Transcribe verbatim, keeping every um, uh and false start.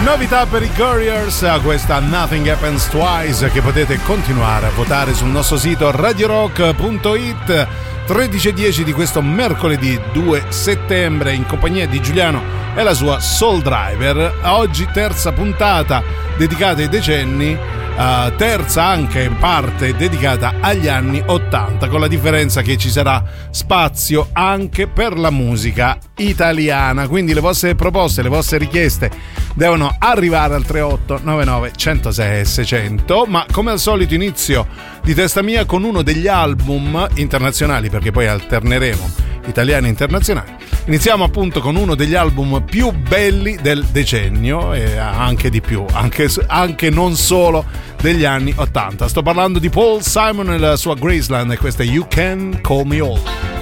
Novità per i Couriers, questa Nothing Happens Twice, che potete continuare a votare sul nostro sito radio rock punto it. Tredici e dieci di questo mercoledì due settembre, in compagnia di Giuliano e la sua Soul Driver. Oggi terza puntata dedicata ai decenni, uh, terza anche in parte dedicata agli anni ottanta, con la differenza che ci sarà spazio anche per la musica italiana. Quindi le vostre proposte, le vostre richieste devono arrivare al tre otto nove nove uno zero sei seicento, ma come al solito inizio di testa mia con uno degli album internazionali, perché poi alterneremo italiani e internazionali. Iniziamo appunto con uno degli album più belli del decennio e anche di più, anche, anche non solo degli anni ottanta. Sto parlando di Paul Simon e la sua Graceland, e questa è You Can Call Me Old.